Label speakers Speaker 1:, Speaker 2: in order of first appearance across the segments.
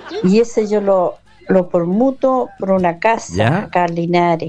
Speaker 1: Y ese yo lo permuto por una casa,
Speaker 2: ¿Ya?
Speaker 1: acá en Linares.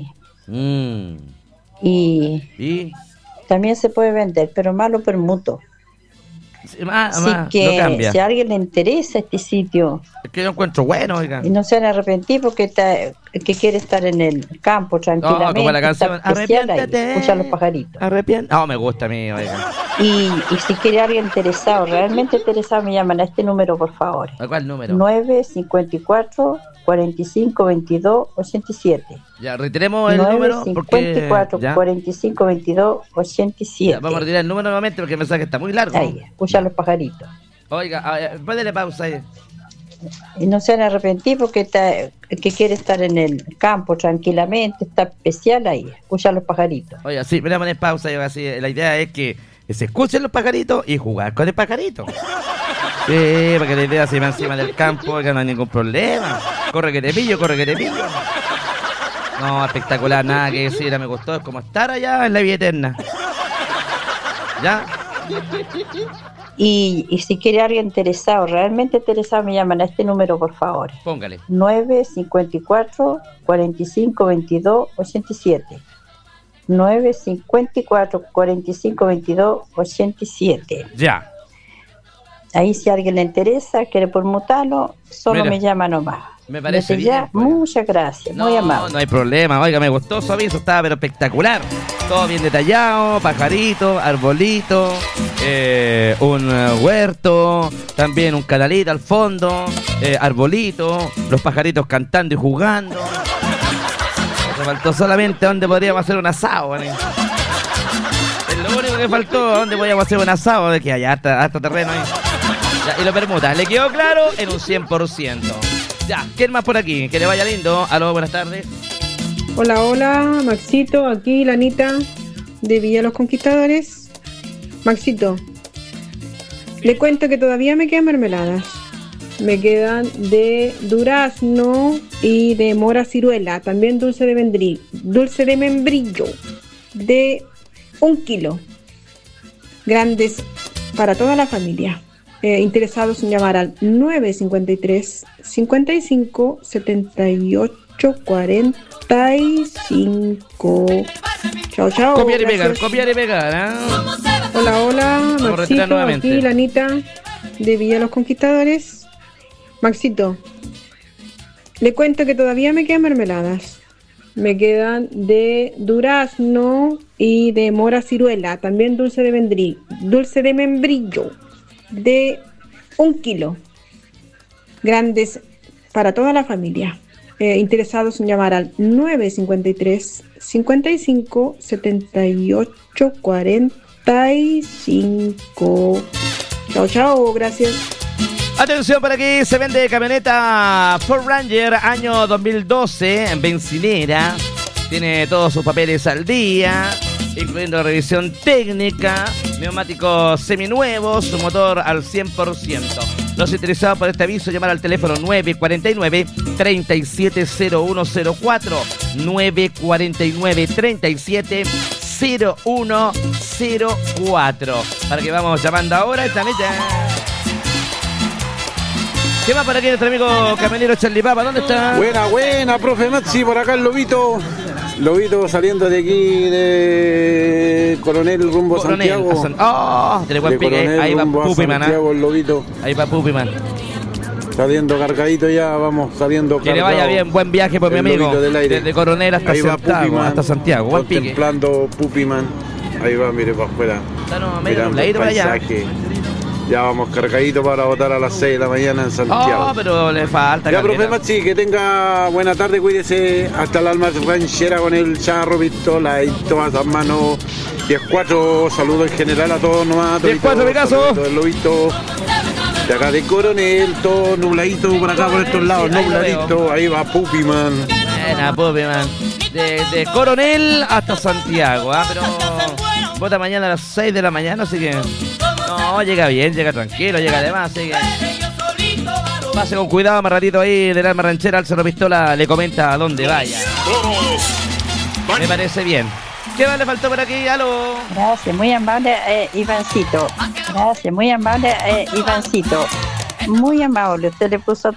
Speaker 1: Y también se puede vender, pero más lo permuto. Así
Speaker 2: Lo
Speaker 1: que
Speaker 2: cambia.
Speaker 1: si a alguien le interesa este sitio,
Speaker 2: Es que yo encuentro bueno, oiga.
Speaker 1: y no se van a arrepentir porque que quiere estar en el campo tranquilamente,
Speaker 2: como la canción,
Speaker 1: está especial ahí,
Speaker 2: arrepiéntete.
Speaker 1: escucha los pajaritos.
Speaker 2: No, me gusta a mí, oiga.
Speaker 1: Y si quiere alguien interesado, realmente interesado, me llaman a este número, por favor.
Speaker 2: ¿A cuál número?
Speaker 1: 954 45 22 87.
Speaker 2: Ya, reiteremos el número porque
Speaker 1: 954
Speaker 2: ya.
Speaker 1: 45 22 87.
Speaker 2: Ya, vamos a retirar el número nuevamente porque el mensaje está muy largo.
Speaker 1: Ahí, escucha los pajaritos.
Speaker 2: Oiga, ponle pausa ahí.
Speaker 1: Y no se van a arrepentir porque que quiere estar en el campo tranquilamente, está especial ahí, escucha los pajaritos.
Speaker 2: Oiga, sí, voy a poner pausa y así. La idea es que se escuchen los pajaritos y jugar con el pajarito. Sí, para que la idea se va encima del campo, oiga, no hay ningún problema. Corre que te pillo, corre que te pillo. No, espectacular, nada que decir, me gustó. Es como estar allá en la vida eterna. ¿Ya?
Speaker 1: Y si quiere alguien interesado, realmente interesado, me llaman a este número, por favor.
Speaker 2: Póngale.
Speaker 1: 954 45 22 87. 954 45 22 87.
Speaker 2: Ya.
Speaker 1: Ahí si a alguien le interesa, quiere permutarlo, solo
Speaker 2: Mira,
Speaker 1: me llama nomás.
Speaker 2: me parece
Speaker 1: Desde
Speaker 2: bien,
Speaker 1: ya,
Speaker 2: pues.
Speaker 1: muchas gracias, muy amable.
Speaker 2: No hay problema, oiga, me gustó su aviso, estaba pero espectacular. Todo bien detallado, pajarito, arbolito, un huerto, también un canalito al fondo, arbolito, los pajaritos cantando y jugando. Me faltó solamente donde podríamos hacer un asado, ¿vale? Es lo único que faltó, donde podríamos hacer un asado, de que haya hasta terreno ahí. Ya, y lo permuta, le quedó claro en un 100%. Ya, ¿quién más por aquí? Que le vaya lindo. Aló, buenas tardes.
Speaker 3: Hola, hola, Maxito, aquí la Anita de Villa Los Conquistadores. Maxito, le cuento que todavía me quedan mermeladas. Me quedan de durazno y de mora ciruela, también dulce de membrillo, de 1 kilo. Grandes para toda la familia. Interesados en llamar al 953 55 78 45. Chao, chao.
Speaker 2: Copiar y
Speaker 3: gracias.
Speaker 2: pegar, ¿eh?
Speaker 3: Hola, hola,
Speaker 2: Vamos a retirar
Speaker 3: Maxito,
Speaker 2: nuevamente.
Speaker 3: aquí la Anita de Villa Los Conquistadores. Maxito, le cuento que todavía me quedan mermeladas. Me quedan de durazno y de mora ciruela, también dulce de membrillo, de 1 kilo. Grandes para toda la familia. Interesados en llamar al 953 55 78 45. Chao, chao, gracias.
Speaker 2: Atención, por aquí se vende camioneta Ford Ranger año 2012 en bencinera. Tiene todos sus papeles al día, incluyendo revisión técnica, neumáticos seminuevos, su motor al 100%. Los interesados por este aviso, llamar al teléfono 949-370104, 949-370104. Para que vamos llamando ahora esta meta. ¿Qué más por aquí nuestro amigo camionero Charlie Papa? ¿Dónde está?
Speaker 4: Buena, profe Maxi, por acá el Lobito. Lobito saliendo de aquí de Coronel rumbo Santiago.
Speaker 2: Tiene buen pique.
Speaker 4: Coronel
Speaker 2: Ahí va
Speaker 4: rumbo a
Speaker 2: Pupiman,
Speaker 4: Santiago, el Lobito.
Speaker 2: Ahí va Pupiman.
Speaker 4: Saliendo cargadito ya, vamos saliendo
Speaker 2: Que le
Speaker 4: cargado.
Speaker 2: vaya bien, buen viaje por mi
Speaker 4: El
Speaker 2: amigo.
Speaker 4: Lobito del aire.
Speaker 2: Desde Coronel hasta
Speaker 4: Ahí va
Speaker 2: Santiago,
Speaker 4: Pupiman,
Speaker 2: hasta Santiago. Buen pique.
Speaker 4: contemplando Pupiman. Ahí va, mire para afuera.
Speaker 2: Está no, medio
Speaker 4: Mirando el
Speaker 2: nubladito para allá.
Speaker 4: paisaje. Ya vamos cargadito para votar a las 6 de la mañana en Santiago.
Speaker 2: Pero le falta.
Speaker 4: Ya,
Speaker 2: caleta.
Speaker 4: profe Maxi, que tenga buena tarde, cuídese. Hasta el alma ranchera con el charro, pistola y todas las manos. 10-4, saludos en general a todos nomás.
Speaker 2: 10-4, Picasso.
Speaker 4: Del Lobito. De acá de Coronel, todo nubladito por acá, por estos lados,
Speaker 2: ahí lo
Speaker 4: nubladito. Ahí va Pupiman.
Speaker 2: Buena, Pupiman. De Coronel hasta Santiago, pero vota mañana a las 6 de la mañana, así que no, llega bien, llega tranquilo, llega además, así que pase con cuidado, más ratito ahí del alma ranchera, al Cerro Pistola le comenta a dónde vaya. Me parece bien. ¿Qué más le faltó por aquí? ¡Aló!
Speaker 1: Gracias, muy amable, Ivancito. Gracias, muy amable, Ivancito. Muy amable, usted le puso